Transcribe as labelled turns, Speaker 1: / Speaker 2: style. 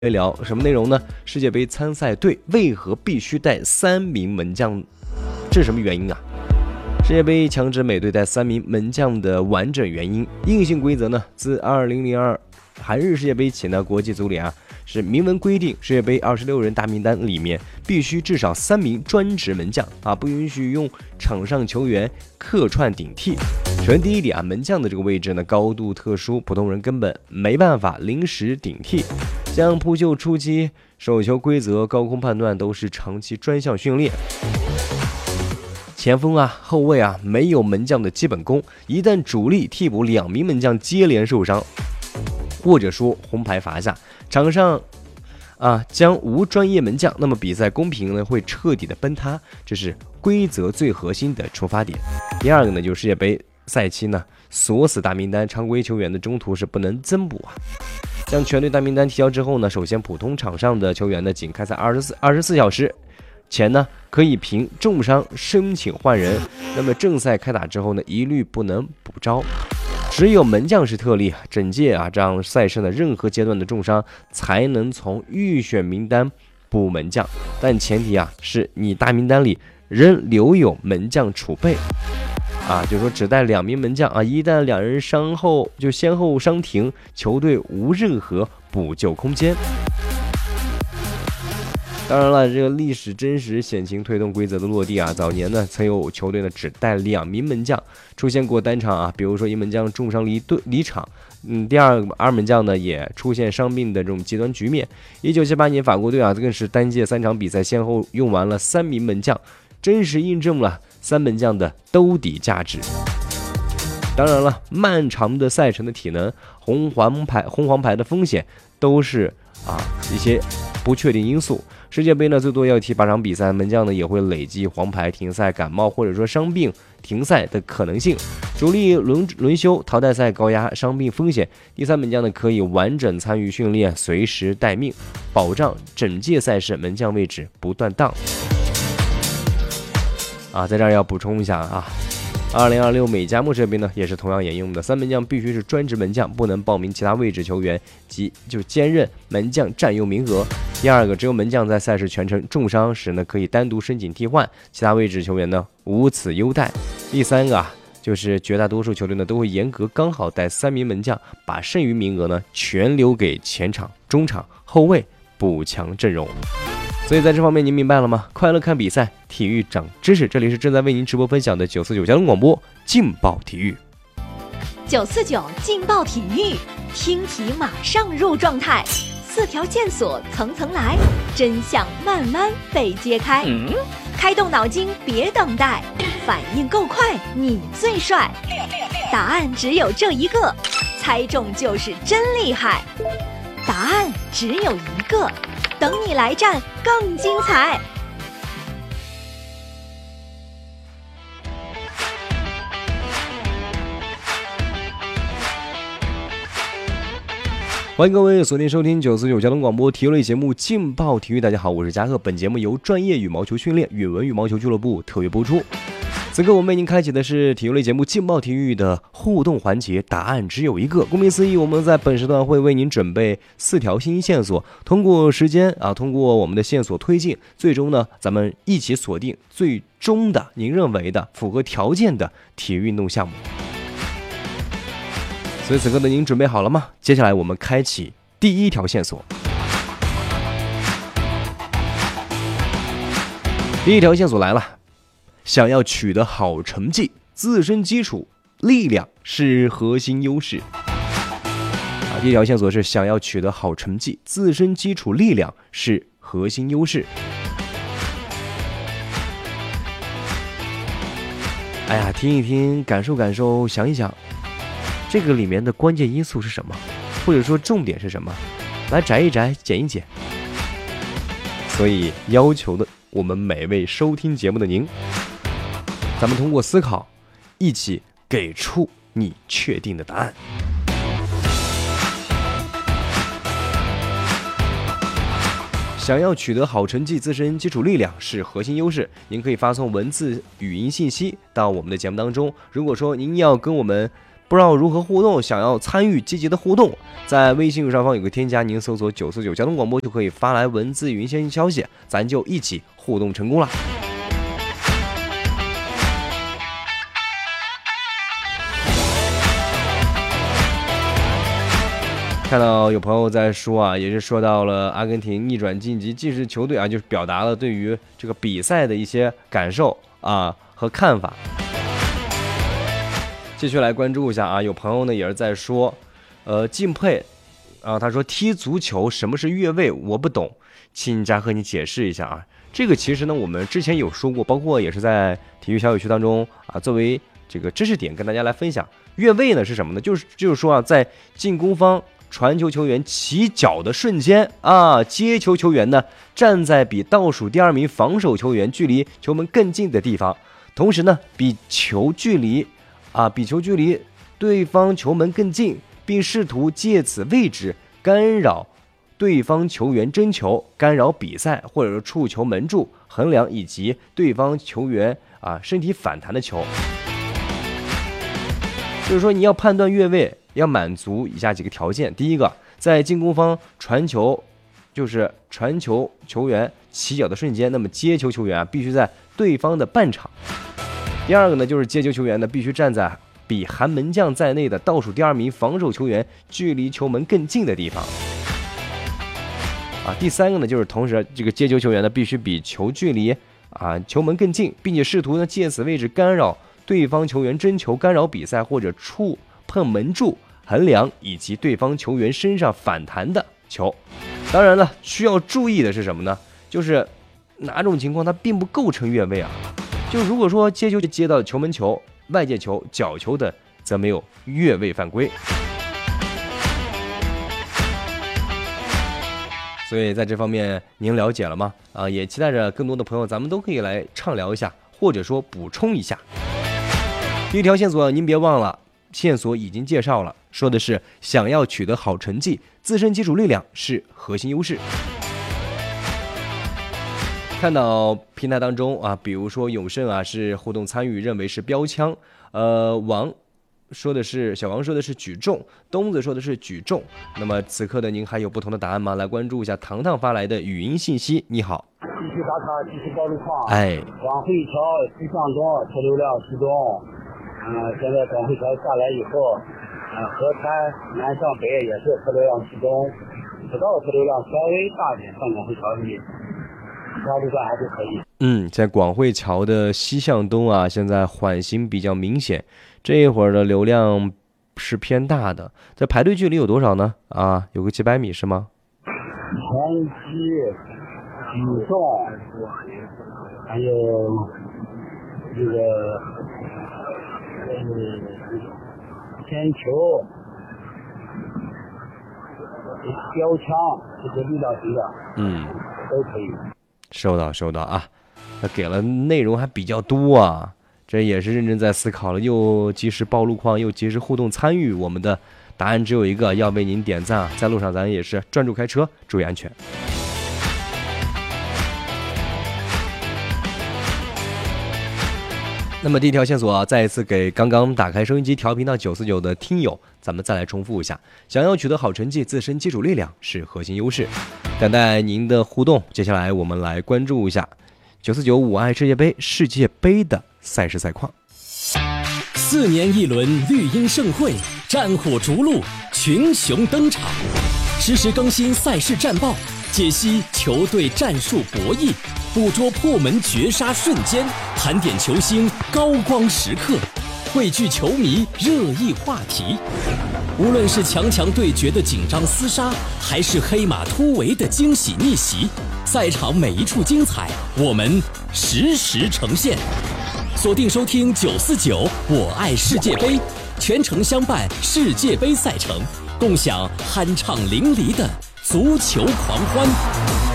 Speaker 1: 一聊什么内容呢？世界杯参赛队为何必须带3名门将？这是什么原因啊？世界杯强制每队带3名门将的完整原因，硬性规则呢？自2002韩日世界杯起呢，国际足联是明文规定，世界杯26人大名单里面必须至少3名专职门将不允许用场上球员客串顶替。首先第一点门将的这个位置呢高度特殊，普通人根本没办法临时顶替。像扑救、出击、手球规则、高空判断都是长期专项训练。前锋后卫没有门将的基本功，一旦主力、替补2名门将接连受伤，或者说红牌罚下，场上将无专业门将，那么比赛公平呢会彻底的崩塌，这是规则最核心的出发点。第二个呢，就是世界杯赛期呢锁死大名单，常规球员的中途是不能增补像全队大名单提交之后呢，首先普通场上的球员呢仅开赛24小时前呢可以凭重伤申请换人，那么正赛开打之后呢一律不能补招。只有门将是特例，整届这样赛事的任何阶段的重伤才能从预选名单补门将，但前提是你大名单里仍留有门将储备就是说只带2名门将一旦2人伤后就先后伤停，球队无任何补救空间。当然了，这个历史真实险情推动规则的落地早年呢曾有球队呢只带2名门将，出现过单场比如说一门将重伤离场，第二门将呢也出现伤病的这种极端局面。1978年法国队更是单届3场比赛先后用完了3名门将，真实印证了3门将的兜底价值。当然了，漫长的赛程的体能、红黄牌的风险都是一些不确定因素。世界杯呢最多要踢8场比赛，门将呢也会累积黄牌、停赛、感冒或者说伤病停赛的可能性。主力轮休、淘汰赛高压、伤病风险，第3门将呢可以完整参与训练，随时待命，保障整届赛事门将位置不断档。在这儿要补充一下2026美加墨世界杯呢也是同样沿用的，3门将必须是专职门将，不能报名其他位置球员及就兼任门将占用名额。第二个，只有门将在赛事全程重伤时呢可以单独申请替换，其他位置球员呢无此优待。第三个就是绝大多数球队呢都会严格刚好带3名门将，把剩余名额呢全留给前场、中场、后卫补强阵容。所以在这方面您明白了吗？快乐看比赛，体育长知识，这里是正在为您直播分享的949交通广播劲爆体育。
Speaker 2: 949劲爆体育，听题马上入状态，4条线索层层来，真相慢慢被揭开。开动脑筋别等待，反应够快你最帅，答案只有这一个，猜中就是真厉害。答案只有一个，等你来战更精彩。
Speaker 1: 欢迎各位锁定收听949交通广播体育类节目劲爆体育。大家好，我是嘉贺，本节目由专业羽毛球训练允文羽毛球俱乐部特约播出。此刻我们为您开启的是体育类节目劲爆体育的互动环节，答案只有一个。顾名思义，我们在本时段会为您准备4条新线索，通过时间通过我们的线索推进，最终呢咱们一起锁定最终的您认为的符合条件的体育运动项目。所以此刻的您准备好了吗？接下来我们开启第1条线索。第1条线索来了，想要取得好成绩，自身基础力量是核心优势。第1条线索是想要取得好成绩，自身基础力量是核心优势。听一听，感受感受，想一想，这个里面的关键因素是什么，或者说重点是什么，来摘一摘，捡一捡。所以要求的我们每位收听节目的您，咱们通过思考一起给出你确定的答案。想要取得好成绩，自身基础力量是核心优势。您可以发送文字、语音信息到我们的节目当中。如果说您要跟我们不知道如何互动，想要参与积极的互动，在微信右上方有个添加，您搜索949交通广播就可以发来文字语音信消息，咱就一起互动成功了。看到有朋友在说啊，也是说到了阿根廷逆转晋级技师球队啊，就是表达了对于这个比赛的一些感受啊和看法。继续来关注一下啊，有朋友呢也是在说，敬佩啊，他说踢足球什么是越位我不懂，请家和你解释一下啊。这个其实呢我们之前有说过，包括也是在体育小有趣当中啊，作为这个知识点跟大家来分享。越位呢是什么呢？就是说啊，在进攻方传球球员起脚的瞬间啊，接球球员呢站在比倒数第2名防守球员距离球门更近的地方，同时呢比球距离对方球门更近，并试图借此位置干扰对方球员争球、干扰比赛，或者是触球门柱、横梁以及对方球员身体反弹的球。就是说你要判断越位要满足以下几个条件。第一个，在进攻方传球球员起脚的瞬间，那么接球球员必须在对方的半场。第二个呢，就是接球球员呢必须站在比含门将在内的倒数第2名防守球员距离球门更近的地方。第三个呢，就是同时这个接球球员呢必须比球距离球门更近，并且试图呢借此位置干扰对方球员争球、干扰比赛或者触碰门柱、横梁以及对方球员身上反弹的球。当然了，需要注意的是什么呢？就是哪种情况它并不构成越位啊？就如果说接球接到球门球、外界球、角球的，则没有越位犯规。所以在这方面您了解了吗？也期待着更多的朋友咱们都可以来畅聊一下，或者说补充一下。第一条线索您别忘了，线索已经介绍了，说的是想要取得好成绩，自身基础力量是核心优势。看到平台当中比如说永胜是互动参与，认为是标枪，小王说的是举重，东子说的是举重。那么此刻的您还有不同的答案吗？来关注一下糖糖发来的语音信息。你好，
Speaker 3: 继续打卡，继续报路况。
Speaker 1: 广
Speaker 3: 汇桥西向东车流量适中。现在广汇桥下来以后，河滩南向北也是车流量适中，直道车流量稍微大点，上广汇桥里，其他路段还是可以。
Speaker 1: 在广汇桥的西向东现在缓行比较明显，这一会儿的流量是偏大的。在排队距离有多少呢？有个几百米是吗？
Speaker 3: 前期举重，还有这个铅球、标枪，这些力量型的，都可以。
Speaker 1: 收到给了内容还比较多这也是认真在思考了，又及时报路况，又及时互动参与。我们的答案只有一个，要为您点赞在路上咱也是专注开车，注意安全。那么第一条线索再一次给刚刚打开收音机调频到949的听友，咱们再来重复一下，想要取得好成绩，自身基础力量是核心优势。等待您的互动，接下来我们来关注一下949我爱世界杯的赛事赛况。
Speaker 4: 4年一轮绿茵盛会，战火逐鹿，群雄登场，实时更新赛事战报，解析球队战术博弈，捕捉破门绝杀瞬间，盘点球星高光时刻，汇聚球迷热议话题。无论是强强对决的紧张厮杀，还是黑马突围的惊喜逆袭，赛场每一处精彩，我们实时呈现。锁定收听949我爱世界杯，全程相伴世界杯赛程，共享酣畅淋漓的足球狂欢。